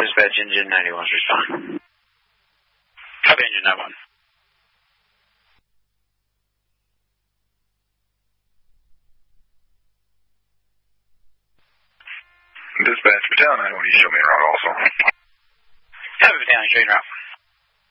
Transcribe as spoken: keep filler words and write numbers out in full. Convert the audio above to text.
Dispatch, engine ninety-one, respond. Copy, engine ninety-one. Dispatch, Battalion ninety-one, you show me a route also. Copy, Battalion, show you route.